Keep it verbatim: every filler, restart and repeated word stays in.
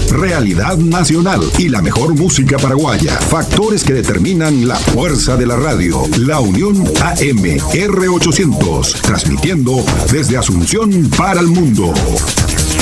realidad nacional y la mejor música paraguaya. Factores que determinan la fuerza de la radio. La Unión A M R ochocientos, transmitiendo desde Asunción para el mundo.